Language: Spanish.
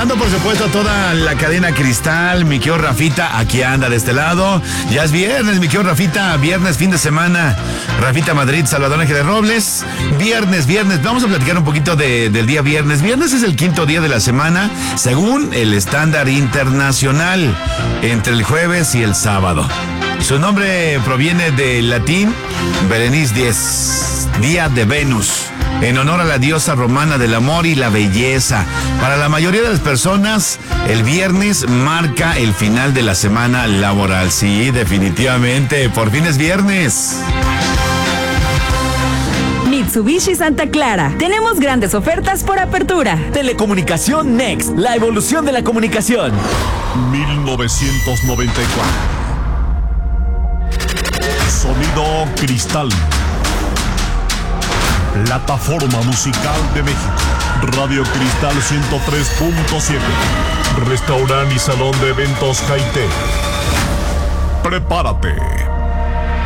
Saludando, por supuesto, a toda la cadena Cristal. Mi querido Rafita, aquí anda de este lado. Ya es viernes, mi querido Rafita. Viernes, fin de semana. Rafita Madrid, Salvador Ángel de Robles. Viernes. Vamos a platicar un poquito del día viernes. Viernes es el quinto día de la semana, según el estándar internacional, entre el jueves y el sábado. Su nombre proviene del latín Berenice Dies, día de Venus, en honor a la diosa romana del amor y la belleza. Para la mayoría de las personas, el viernes marca el final de la semana laboral. Sí, definitivamente, por fin es viernes. Mitsubishi Santa Clara. Tenemos grandes ofertas por apertura. Telecomunicación Next, la evolución de la comunicación. 1994. Sonido Cristal. Plataforma musical de México. Radio Cristal 103.7. Restaurante y salón de eventos Jaité. Prepárate